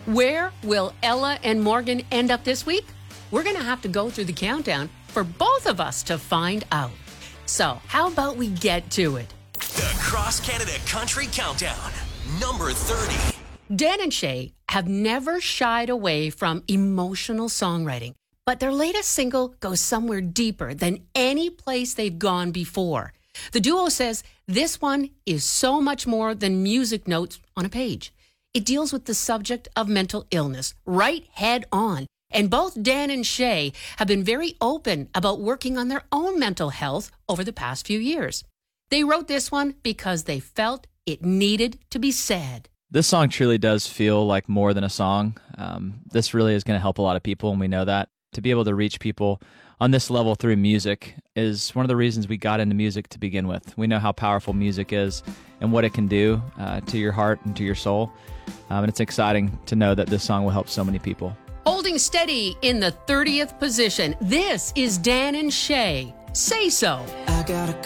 Where will Ella and Morgan end up this week? We're going to have to go through the countdown for both of us to find out. So, how about we get to it? The Cross Canada Country Countdown, number 30. Dan and Shay have never shied away from emotional songwriting, but their latest single goes somewhere deeper than any place they've gone before. The duo says this one is so much more than music notes on a page. It deals with the subject of mental illness right head on. And both Dan and Shay have been very open about working on their own mental health over the past few years. They wrote this one because they felt it needed to be said. This song truly does feel like more than a song. This really is going to help a lot of people, and we know that. To be able to reach people on this level through music is one of the reasons we got into music to begin with. We know how powerful music is and what it can do to your heart and to your soul. And it's exciting to know that this song will help so many people. Holding steady in the 30th position, this is Dan and Shay. Say So. I got a